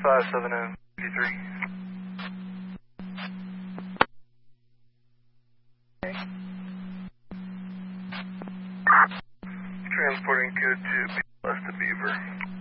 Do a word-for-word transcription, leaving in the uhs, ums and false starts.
five seven zero three. Transporting code two, P L S to Beaver.